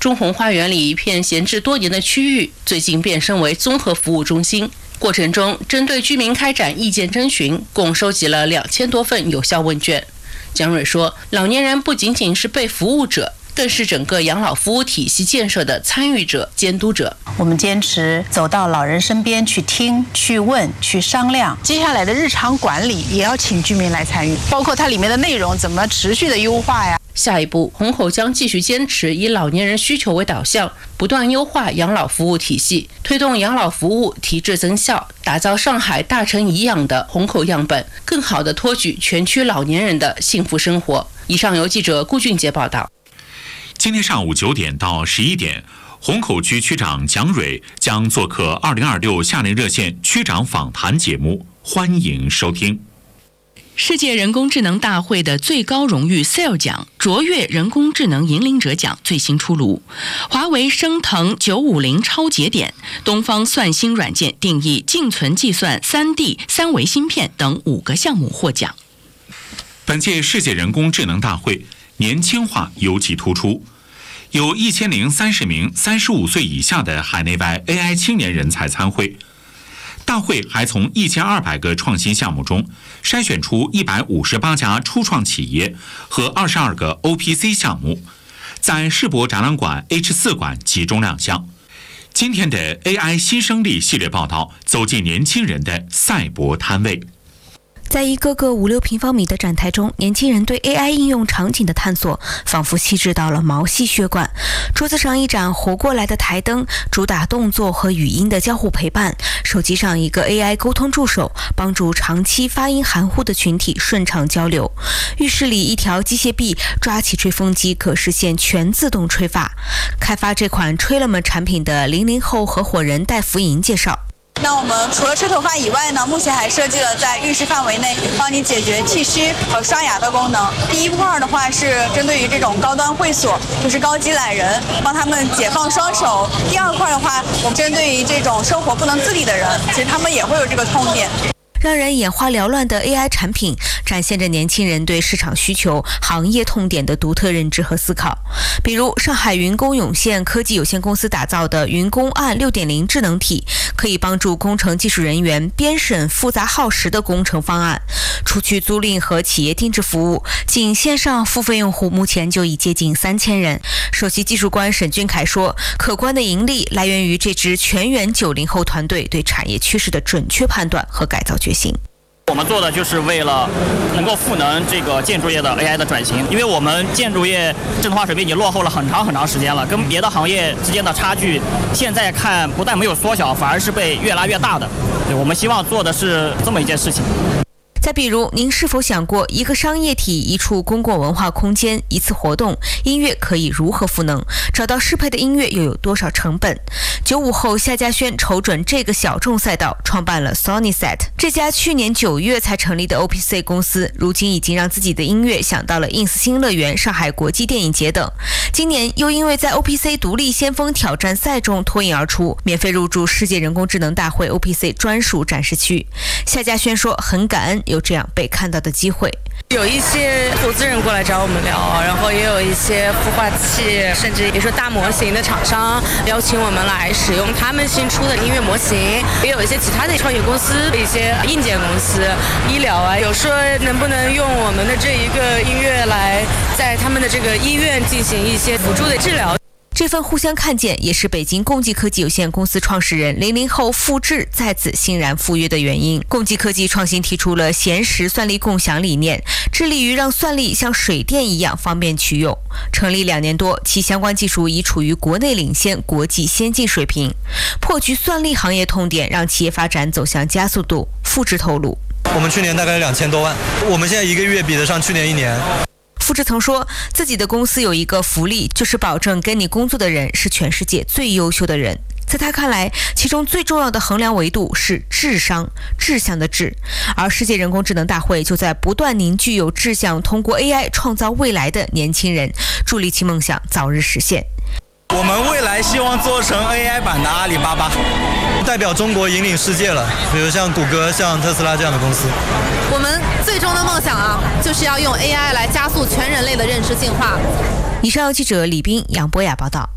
中红花园里一片闲置多年的区域，最近变身为综合服务中心。过程中，针对居民开展意见征询，共收集了2000多份有效问卷。姜蕊说，老年人不仅仅是被服务者，更是整个养老服务体系建设的参与者、监督者。 我们坚持走到老人身边去听、去问、去商量。接下来的日常管理也要请居民来参与，包括它里面的内容怎么持续的优化呀。 下一步，虹口将继续坚持以老年人需求为导向，不断优化养老服务体系，推动养老服务提质增效，打造上海大城颐养的虹口样本，更好地托举全区老年人的幸福生活。以上由记者顾俊杰报道。 今天上午9点到11点，虹口区区长蒋蕊将做客2026夏令热线区长访谈节目，欢迎收听。 世界人工智能大会的最高荣誉 SAIL 奖卓越人工智能引领者奖最新出炉，华为升腾950超节点，东方算芯软件定义静存计算 3D 三维芯片等5个项目获奖。 本届世界人工智能大会年轻化尤其突出，有1030名35岁以下的海内外 AI 青年人才参会。大会还从1200个创新项目中筛选出158家初创企业和22个 OPC 项目，在世博展览馆 H4 馆集中亮相。今天的 AI 新生力系列报道走进年轻人的赛博摊位。 在一个个5-6平方米的展台中，年轻人对 AI 应用场景的探索仿佛细致到了毛细血管。桌子上一盏活过来的台灯，主打动作和语音的交互陪伴；手机上一个 AI 沟通助手，帮助长期发音含糊的群体顺畅交流。浴室里一条机械臂抓起吹风机，可实现全自动吹发。开发这款吹了么产品的00后合伙人戴福莹介绍。 那我们除了吹头发以外呢，目前还设计了在浴室范围内帮你解决剃须和刷牙的功能。第一块的话是针对于这种高端会所，就是高级懒人，帮他们解放双手。第二块的话，我们针对于这种生活不能自理的人，其实他们也会有这个痛点。 让人眼花缭乱的 AI 产品，展现着年轻人对市场需求、行业痛点的独特认知和思考。比如，上海云工涌现科技有限公司打造的云工案 6.0 智能体，可以帮助工程技术人员编审复杂耗时的工程方案。除去租赁和企业定制服务，仅线上付费用户目前就已接近3000人。首席技术官沈俊凯说，可观的盈利来源于这支全员90后团队对产业趋势的准确判断和改造决心。 我们做的就是为了能够赋能这个建筑业的 AI 的转型，因为我们建筑业智能化水平已经落后了很长时间了，跟别的行业之间的差距现在看不但没有缩小，反而是被越拉越大的。对，我们希望做的是这么一件事情。 再比如，您是否想过，一个商业体、一处公共文化空间、一次活动，音乐可以如何赋能？找到适配的音乐又有多少成本？95后夏嘉轩瞅准这个小众赛道，创办了 Sonyset， 这家去年9月才成立的 OPC 公司，如今已经让自己的音乐想到了 ins 新乐园、上海国际电影节等。今年又因为在 OPC 独立先锋挑战赛中脱颖而出，免费入驻世界人工智能大会 OPC 专属展示区。夏嘉轩说，很感恩有这样被看到的机会。 有一些投资人过来找我们聊，然后也有一些孵化器，甚至也说大模型的厂商邀请我们来使用他们新出的音乐模型，也有一些其他的创业公司、一些硬件公司、医疗啊，有说能不能用我们的这一个音乐来在他们的这个医院进行一些辅助的治疗。 这份互相看见，也是北京共济科技有限公司创始人00后付志在此欣然赴约的原因。共济科技创新提出了闲时算力共享理念，致力于让算力像水电一样方便取用。成立2年多，其相关技术已处于国内领先、国际先进水平。破局算力行业痛点，让企业发展走向加速度。付志透露， 我们去年大概2000多万，我们现在一个月比得上去年1年。 付志曾说，自己的公司有一个福利，就是保证跟你工作的人是全世界最优秀的人。在他看来，其中最重要的衡量维度是智商，志向的志。而世界人工智能大会就在不断凝聚有志向通过 AI 创造未来的年轻人，助力其梦想早日实现。 我们未来希望做成 AI 版的阿里巴巴，代表中国引领世界了，比如像谷歌、像特斯拉这样的公司。 我们最终的梦想就是要用 AI 来加速全人类的认知进化。 以上由记者李斌、杨博雅报道。